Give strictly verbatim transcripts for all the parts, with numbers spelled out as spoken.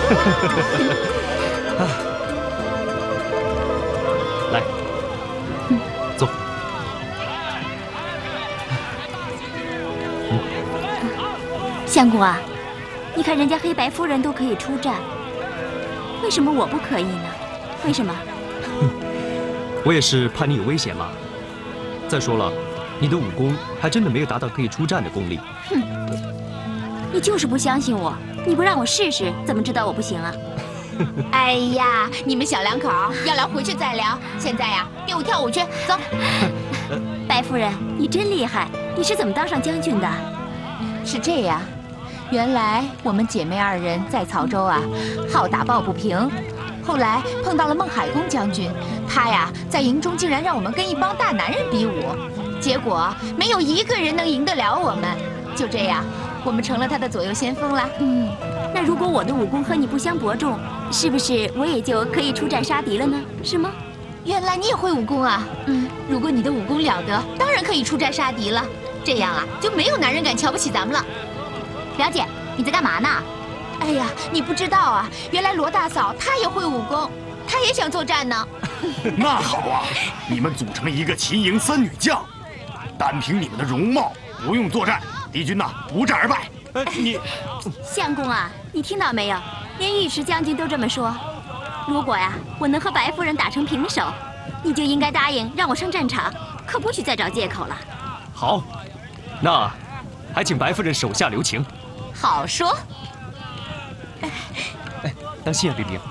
来，坐。 相公啊，你看人家黑白夫人都可以出战，为什么我不可以呢？为什么？ 我也是怕你有危险嘛。再说了，你的武功还真的没有达到可以出战的功力。 哼，你就是不相信我，你不让我试试，怎么知道我不行啊？ 哎呀，你们小两口要聊回去再聊，现在呀，练舞跳舞去，走。 白夫人，你真厉害，你是怎么当上将军的？ 是这样，原来我们姐妹二人在曹州啊，好打抱不平。后来碰到了孟海公将军，他呀在营中竟然让我们跟一帮大男人比武，结果没有一个人能赢得了我们。就这样，我们成了他的左右先锋啦。 嗯，那如果我的武功和你不相伯仲，是不是我也就可以出战杀敌了呢？是吗？ 原来你也会武功啊！嗯，如果你的武功了得，当然可以出战杀敌了。这样啊，就没有男人敢瞧不起咱们了。 表姐，你在干嘛呢？ 哎呀，你不知道啊，原来罗大嫂她也会武功，她也想作战呢。 那好啊，你们组成一个秦营三女将，单凭你们的容貌，不用作战，敌军呐不战而败。 哎，你， 相公啊，你听到没有？连尉迟将军都这么说。如果呀，我能和白夫人打成平手，你就应该答应让我上战场，可不许再找借口了。 好，那还请白夫人手下留情。 好说。 哎，当心啊，冰冰！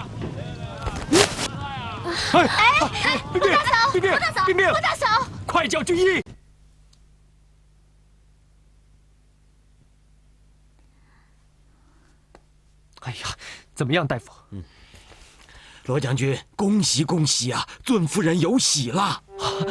哎哎， 冰冰， 罗大嫂， 冰冰， 罗大嫂， 冰冰， 罗大嫂， 快叫军医！哎呀，怎么样，大夫？ 嗯，罗将军，恭喜恭喜啊！尊夫人有喜了。